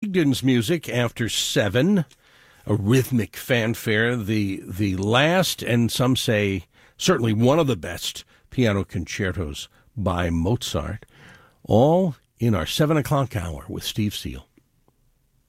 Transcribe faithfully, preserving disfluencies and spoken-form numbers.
Brigden's music after seven, a rhythmic fanfare, the the last, and some say certainly one of the best piano concertos by Mozart, all in our seven o'clock hour with Steve Seal.